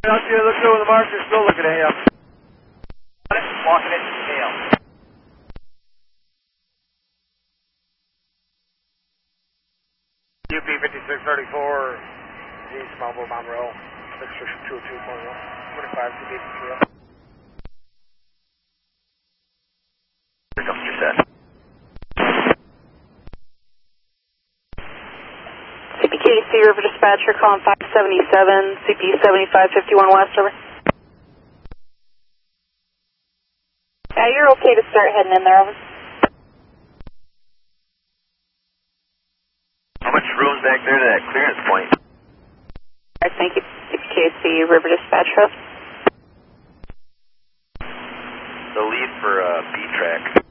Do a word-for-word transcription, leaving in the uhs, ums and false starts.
Out here, look over the marker, still looking at you. Walking into scale. U P fifty-six thirty-four, East Mumble, Monroe, six six two two point one, twenty-five to D zero. Here comes your set. C P K C River Dispatcher calling five seventy-seven, C P seventy-five fifty-one West, over. Yeah, you're okay to start heading in there, over. How much room's back there to that clearance point? Alright, thank you. C P K C River Dispatcher. The lead for uh, B track.